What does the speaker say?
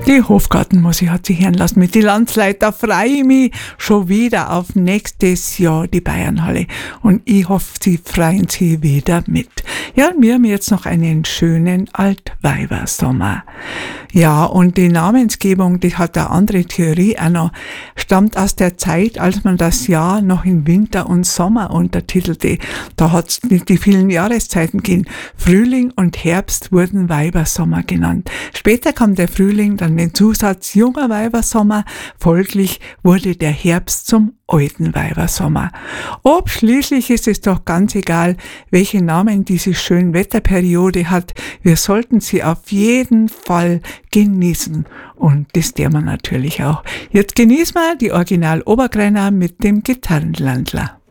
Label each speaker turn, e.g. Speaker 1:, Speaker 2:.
Speaker 1: Die Hofgartenmusik hat sich hören lassen mit die Landsleiter. Freue ich mich schon wieder auf nächstes Jahr die Bayernhalle. Und ich hoffe, Sie freuen sich wieder mit. Ja, wir haben jetzt noch einen schönen Altweibersommer. Ja, und die Namensgebung, die hat eine andere Theorie auch noch, stammt aus der Zeit, als man das Jahr noch in Winter und Sommer untertitelte. Da hat es nicht die vielen Jahreszeiten gegeben. Frühling und Herbst wurden Weibersommer genannt. Später kam der Frühling, dann den Zusatz junger Weibersommer. Folglich wurde der Herbst zum alten Weibersommer. Ob schließlich ist es doch ganz egal, welche Namen diese Schönwetterperiode hat. Wir sollten sie auf jeden Fall genießen. Und das tun wir natürlich auch. Jetzt genießen wir die Original Obergreiner mit dem Gitarrenlandler.